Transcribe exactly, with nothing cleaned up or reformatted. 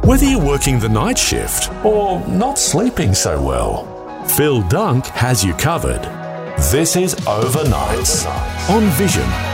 Whether you're working the night shift Or not sleeping so well. Phil Dunk has you covered. This is Overnights On Vision.